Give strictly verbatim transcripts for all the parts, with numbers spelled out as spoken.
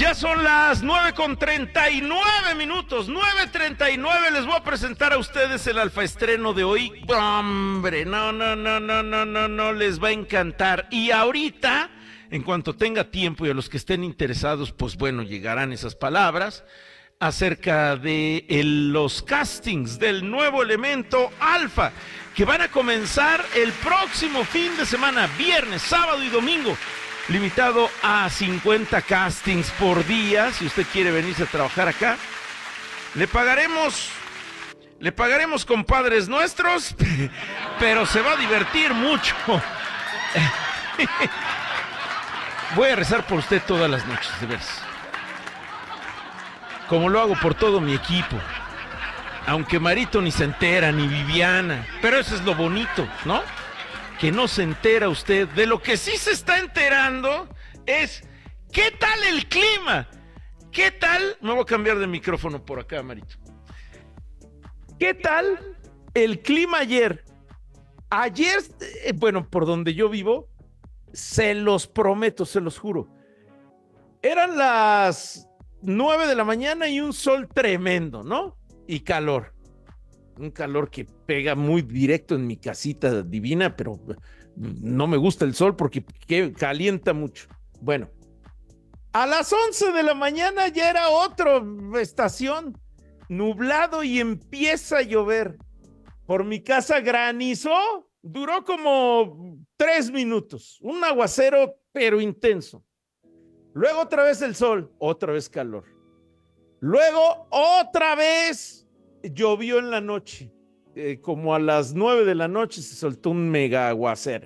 Ya son las nueve con treinta y nueve minutos, nueve treinta y nueve. Les voy a presentar a ustedes el alfaestreno de hoy. Hombre, no, no, no, no, no, no, no, les va a encantar. Y ahorita, en cuanto tenga tiempo y a los que estén interesados, pues bueno, llegarán esas palabras acerca de el, los castings del nuevo elemento Alfa, que van a comenzar el próximo fin de semana, viernes, sábado y domingo. Limitado a cincuenta castings por día. Si usted quiere venirse a trabajar acá, le pagaremos, le pagaremos con Padres Nuestros, pero se va a divertir mucho. Voy a rezar por usted todas las noches, de veras. Como lo hago por todo mi equipo. Aunque Marito ni se entera, ni Viviana. Pero eso es lo bonito, ¿no? Que no se entera usted. De lo que sí se está enterando es ¿qué tal el clima? ¿Qué tal? Me voy a cambiar de micrófono por acá, Marito. ¿Qué tal el clima ayer? Ayer, eh, bueno, por donde yo vivo, se los prometo, se los juro. Eran las nueve de la mañana y un sol tremendo, ¿no? Y calor. Un calor que pega muy directo en mi casita divina, pero no me gusta el sol porque calienta mucho. Bueno, a las once de la mañana ya era otra estación, nublado y empieza a llover. Por mi casa granizó, duró como tres minutos, un aguacero pero intenso. Luego otra vez el sol, otra vez calor. Luego otra vez llovió en la noche, eh, como a las nueve de la noche se soltó un mega aguacero.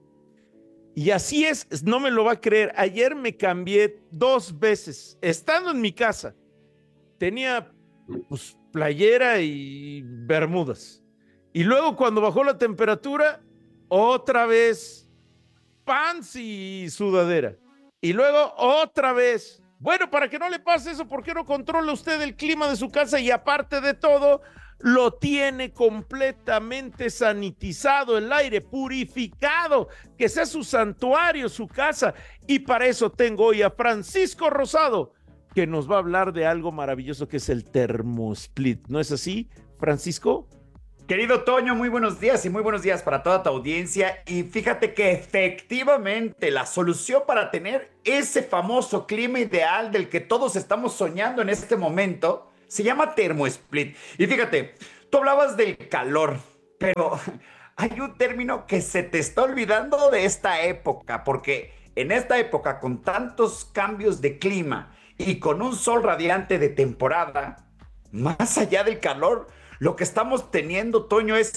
Y así es, no me lo va a creer, ayer me cambié dos veces, estando en mi casa. Tenía pues, playera y bermudas. Y luego cuando bajó la temperatura, otra vez pants y sudadera. Y luego otra vez. Bueno, para que no le pase eso, ¿por qué no controla usted el clima de su casa? Y aparte de todo, lo tiene completamente sanitizado, el aire purificado, que sea su santuario, su casa. Y para eso tengo hoy a Francisco Rosado, que nos va a hablar de algo maravilloso que es el ThermoSplit. ¿No es así, Francisco? Querido Toño, muy buenos días y muy buenos días para toda tu audiencia. Y fíjate que efectivamente la solución para tener ese famoso clima ideal del que todos estamos soñando en este momento se llama ThermoSplit. Y fíjate, tú hablabas del calor, pero hay un término que se te está olvidando de esta época, porque en esta época, con tantos cambios de clima y con un sol radiante de temporada, más allá del calor, lo que estamos teniendo, Toño, es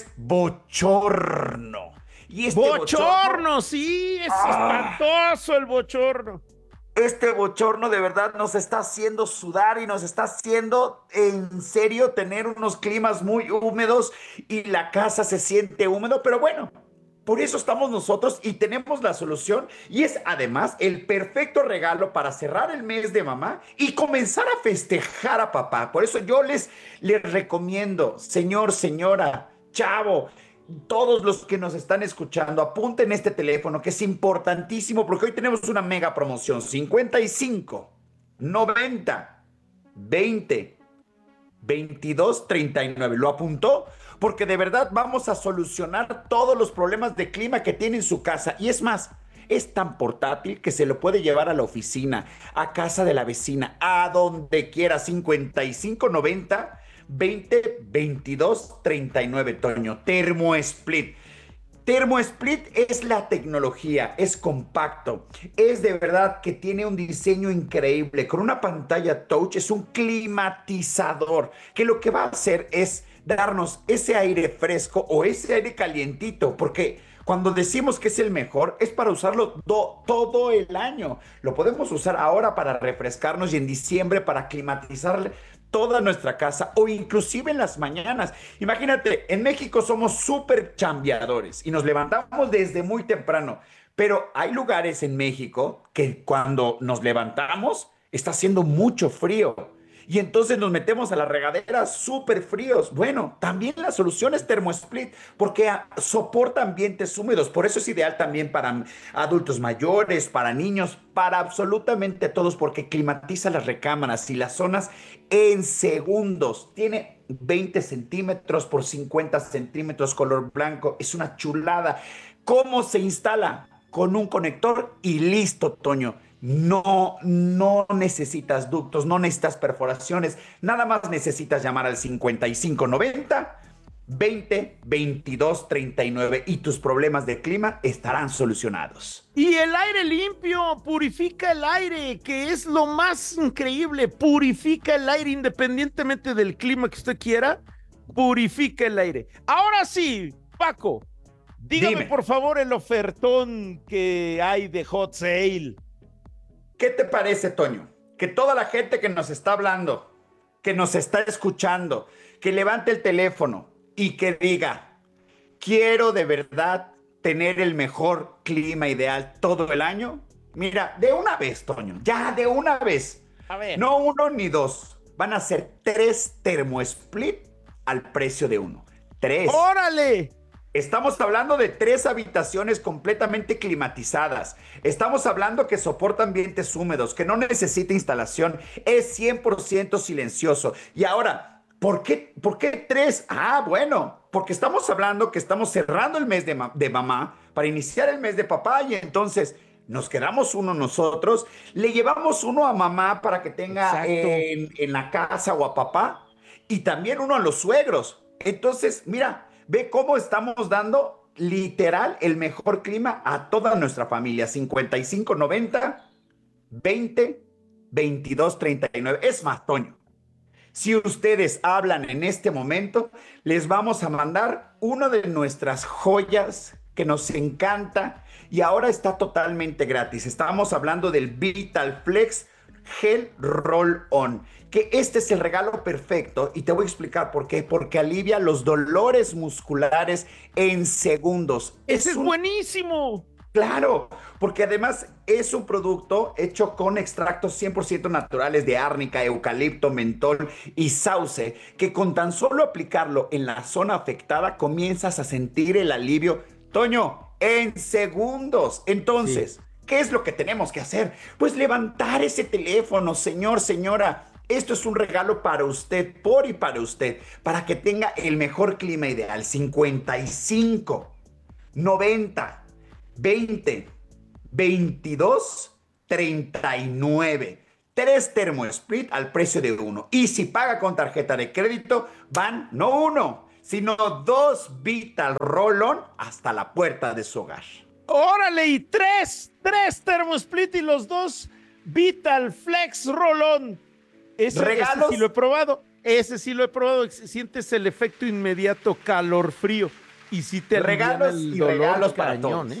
bochorno. Y este bochorno, bochorno, sí, es ¡ah! Espantoso el bochorno. Este bochorno de verdad nos está haciendo sudar y nos está haciendo en serio tener unos climas muy húmedos y la casa se siente húmedo, pero bueno, por eso estamos nosotros y tenemos la solución, y es además el perfecto regalo para cerrar el mes de mamá y comenzar a festejar a papá. Por eso yo les, les recomiendo, señor, señora, chavo, todos los que nos están escuchando, apunten este teléfono que es importantísimo porque hoy tenemos una mega promoción: cincuenta y cinco, noventa, veinte, veintidós, treinta y nueve. ¿Lo apuntó? Porque de verdad vamos a solucionar todos los problemas de clima que tiene en su casa. Y es más, es tan portátil que se lo puede llevar a la oficina, a casa de la vecina, a donde quiera. cincuenta y cinco, noventa, veinte, veintidós, treinta y nueve, Toño. ThermoSplit. ThermoSplit es la tecnología, es compacto, es de verdad que tiene un diseño increíble. Con una pantalla touch, es un climatizador que lo que va a hacer es darnos ese aire fresco o ese aire calientito, porque cuando decimos que es el mejor, es para usarlo do, todo el año. Lo podemos usar ahora para refrescarnos y en diciembre para climatizar toda nuestra casa, o inclusive en las mañanas. Imagínate, en México somos súper chambeadores y nos levantamos desde muy temprano, pero hay lugares en México que cuando nos levantamos está haciendo mucho frío. y entonces nos metemos a la regadera súper fríos. Bueno, también la solución es ThermoSplit porque ah, soporta ambientes húmedos. Por eso es ideal también para adultos mayores, para niños, para absolutamente todos porque climatiza las recámaras y las zonas en segundos. Tiene veinte centímetros por cincuenta centímetros, color blanco. Es una chulada. ¿Cómo se instala? Con un conector y listo, Toño. No, no necesitas ductos, no necesitas perforaciones, nada más necesitas llamar al cincuenta y cinco noventa veinte veintidós treinta y nueve y tus problemas de clima estarán solucionados. Y el aire limpio purifica el aire, que es lo más increíble. Purifica el aire independientemente del clima que usted quiera. Purifica el aire. Ahora sí, Paco, dígame Dime. por favor el ofertón que hay de Hot Sale. ¿Qué te parece, Toño? Que toda la gente que nos está hablando, que nos está escuchando, que levante el teléfono y que diga, quiero de verdad tener el mejor clima ideal todo el año. Mira, de una vez, Toño, ya de una vez. A ver. No uno ni dos. Van a ser tres ThermoSplit al precio de uno. Tres. ¡Órale! Estamos hablando de tres habitaciones completamente climatizadas. Estamos hablando que soporta ambientes húmedos, que no necesita instalación, es cien por ciento silencioso. Y ahora, ¿por qué, por qué tres? Ah, bueno, porque estamos hablando que estamos cerrando el mes de, ma de mamá para iniciar el mes de papá y entonces nos quedamos uno nosotros, le llevamos uno a mamá para que tenga en, en la casa o a papá y también uno a los suegros. Entonces, mira, ve cómo estamos dando literal el mejor clima a toda nuestra familia. cincuenta y cinco noventa veinte veintidós treinta y nueve. Es más, Toño, si ustedes hablan en este momento, les vamos a mandar una de nuestras joyas que nos encanta y ahora está totalmente gratis. Estamos hablando del Vital Flex Gel Roll On, que este es el regalo perfecto y te voy a explicar por qué, porque alivia los dolores musculares en segundos. ¡Ese es, un... buenísimo! Claro, porque además es un producto hecho con extractos cien por ciento naturales de árnica, eucalipto, mentol y sauce, que con tan solo aplicarlo en la zona afectada comienzas a sentir el alivio, Toño, en segundos. Entonces, sí. ¿Qué es lo que tenemos que hacer? Pues levantar ese teléfono, señor, señora. Esto es un regalo para usted, por y para usted, para que tenga el mejor clima ideal. cincuenta y cinco, noventa, veinte, veintidós, treinta y nueve. Tres ThermoSplit al precio de uno. Y si paga con tarjeta de crédito, van no uno, sino dos Vital Roll-On hasta la puerta de su hogar. ¡Órale! Y tres, tres ThermoSplit y los dos Vital Flex Roll-On. Ese, ¿Regalos? Ese sí lo he probado. Ese sí lo he probado. Sientes el efecto inmediato calor-frío. Y sí te regalos el y dolor regalos carañón, para todos. ¿eh?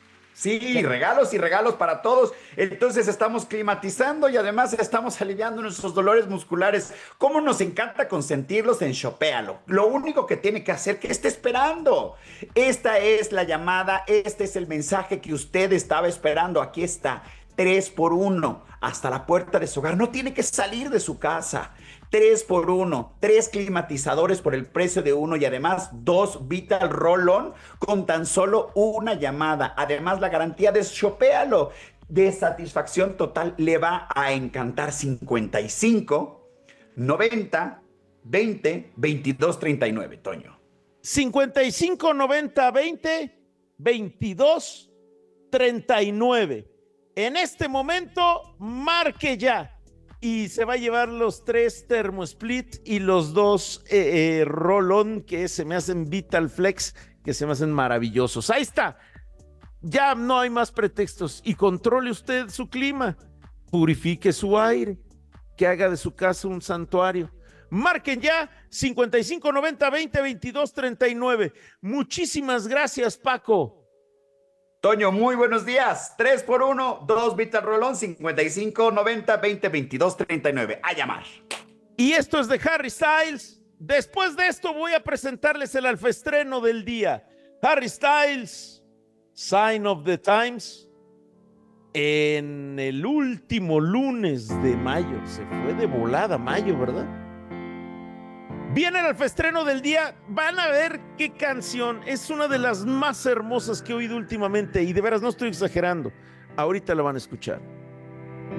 Sí, regalos y regalos para todos. Entonces estamos climatizando y además estamos aliviando nuestros dolores musculares. ¿Cómo nos encanta consentirlos en Shopéalo? Lo único que tiene que hacer, ¿qué está esperando? Esta es la llamada, este es el mensaje que usted estaba esperando. Aquí está, tres por uno, hasta la puerta de su hogar. No tiene que salir de su casa. tres por uno, tres climatizadores por el precio de uno y además dos Vital Roll-On con tan solo una llamada. Además, la garantía de Shopéalo de satisfacción total le va a encantar. Cincuenta y cinco, noventa, veinte, veintidós, treinta y nueve, Toño. cincuenta y cinco, noventa, veinte, veintidós, treinta y nueve. En este momento, marque ya. Y se va a llevar los tres ThermoSplit y los dos eh, eh, Roll-On que se me hacen Vital Flex, que se me hacen maravillosos. Ahí está. Ya no hay más pretextos. Y controle usted su clima. Purifique su aire. Que haga de su casa un santuario. Marquen ya cincuenta y cinco, noventa, veinte, veintidós, treinta y nueve. Muchísimas gracias, Paco. Toño, muy buenos días. tres por uno, dos Vital Roll-On, cincuenta y cinco, noventa, veinte, veintidós, treinta y nueve. A llamar. Y esto es de Harry Styles. Después de esto voy a presentarles el alfaestreno del día. Harry Styles, Sign of the Times. en el último lunes de mayo. Se fue de volada mayo, ¿verdad? Vienen al festreno del día, van a ver qué canción. Es una de las más hermosas que he oído últimamente y de veras no estoy exagerando. Ahorita la van a escuchar.